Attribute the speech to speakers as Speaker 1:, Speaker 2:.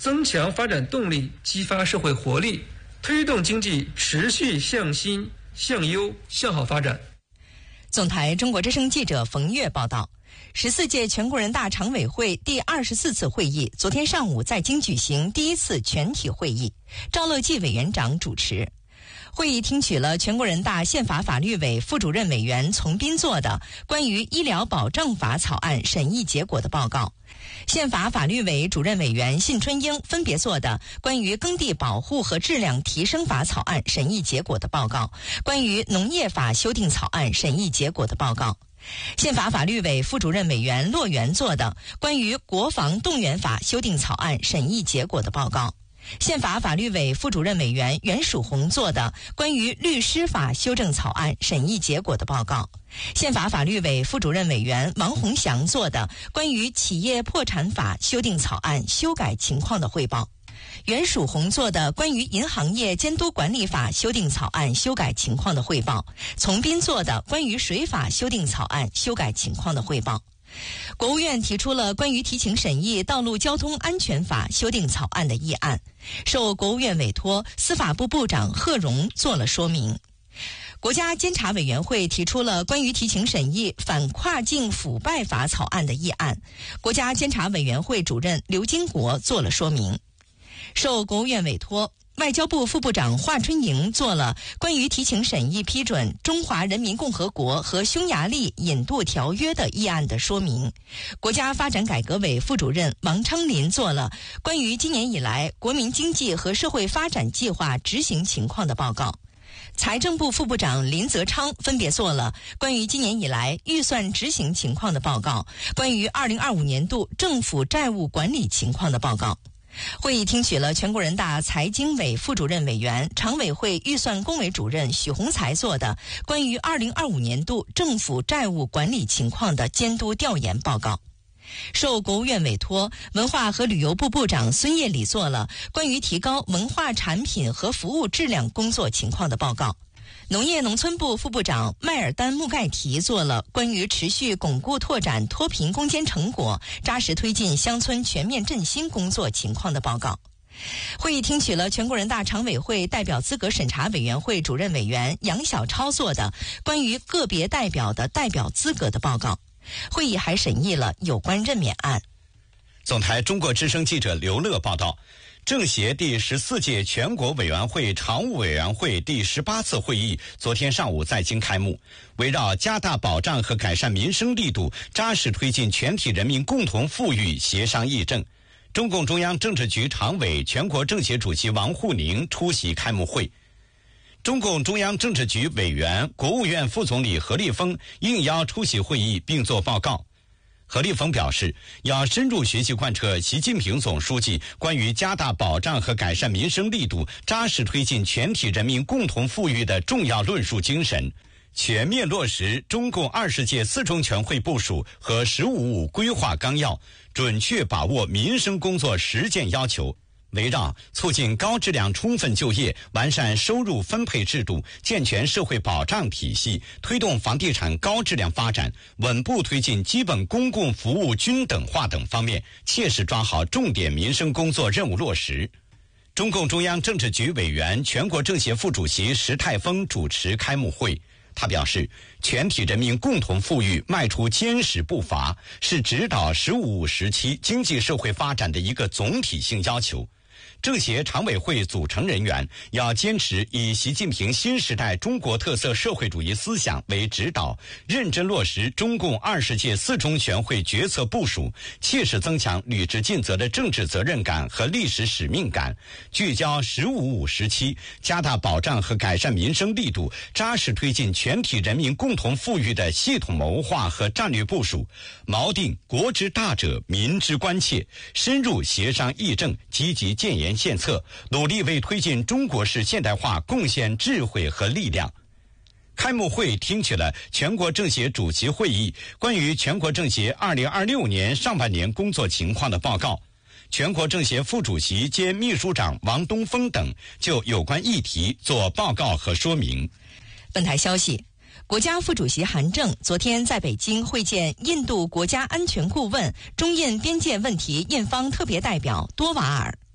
Speaker 1: 增强发展动力，激发社会活力，推动经济持续向新、向优、向好发展。
Speaker 2: 总台中国之声记者冯月报道，14届全国人大常委会第24次会议昨天上午在京举行第一次全体会议，赵乐际委员长主持。会议听取了全国人大宪法法律委副主任委员丛斌作的关于医疗保障法草案审议结果的报告，宪法法律委主任委员信春英分别作的关于耕地保护和质量提升法草案审议结果的报告，关于农业法修订草案审议结果的报告。宪法法律委副主任委员骆元作的关于国防动员法修订草案审议结果的报告。宪法法律委副主任委员袁曙红作的关于律师法修正草案审议结果的报告，宪法法律委副主任委员王洪祥作的关于企业破产法修订草案修改情况的汇报，袁曙红作的关于银行业监督管理法修订草案修改情况的汇报，丛斌作的关于水法修订草案修改情况的汇报。国务院提出了关于提请审议道路交通安全法修订草案的议案，受国务院委托，司法部部长贺荣做了说明。国家监察委员会提出了关于提请审议反跨境腐败法草案的议案，国家监察委员会主任刘金国做了说明。受国务院委托，外交部副部长华春莹做了关于提请审议批准《中华人民共和国和匈牙利引渡条约》的议案的说明。国家发展改革委副主任王昌林做了关于今年以来国民经济和社会发展计划执行情况的报告。财政部副部长林泽昌分别做了关于今年以来预算执行情况的报告，关于2025年度政府债务管理情况的报告。会议听取了全国人大财经委副主任委员、常委会预算工委主任许宏才做的关于2025年度政府债务管理情况的监督调研报告。受国务院委托，文化和旅游部部长孙业礼做了关于提高文化产品和服务质量工作情况的报告。农业农村部副部长迈尔丹穆盖提做了关于持续巩固拓展脱贫攻坚成果，扎实推进乡村全面振兴工作情况的报告。会议听取了全国人大常委会代表资格审查委员会主任委员杨晓超做的关于个别代表的代表资格的报告。会议还审议了有关任免案。
Speaker 3: 总台中国之声记者刘乐报道，政协第14届全国委员会常务委员会第18次会议昨天上午在京开幕，围绕加大保障和改善民生力度，扎实推进全体人民共同富裕协商议政。中共中央政治局常委、全国政协主席王沪宁出席开幕会。中共中央政治局委员、国务院副总理何立峰应邀出席会议并作报告。何立峰表示，要深入学习贯彻习近平总书记关于加大保障和改善民生力度，扎实推进全体人民共同富裕的重要论述精神，全面落实中共20届4中全会部署和“15+5”规划纲要，准确把握民生工作实践要求，围绕促进高质量充分就业、完善收入分配制度、健全社会保障体系、推动房地产高质量发展、稳步推进基本公共服务均等化等方面，切实抓好重点民生工作任务落实。中共中央政治局委员、全国政协副主席石泰峰主持开幕会。他表示，全体人民共同富裕迈出坚实步伐，是指导“15+5”时期经济社会发展的一个总体性要求。政协常委会组成人员要坚持以习近平新时代中国特色社会主义思想为指导，认真落实中共20届4中全会决策部署，切实增强履职尽责的政治责任感和历史使命感，聚焦“15+5”时期，加大保障和改善民生力度，扎实推进全体人民共同富裕的系统谋划和战略部署，锚定国之大者民之关切，深入协商议政，积极建言献策，努力为推进中国式现代化贡献智慧和力量。开幕会听取了全国政协主席会议关于全国政协2026年上半年工作情况的报告，全国政协副主席兼秘书长王东峰等就有关议题做报告和说明。
Speaker 2: 本台消息，国家副主席韩正昨天在北京会见印度国家安全顾问、中印边界问题印方特别代表多瓦尔。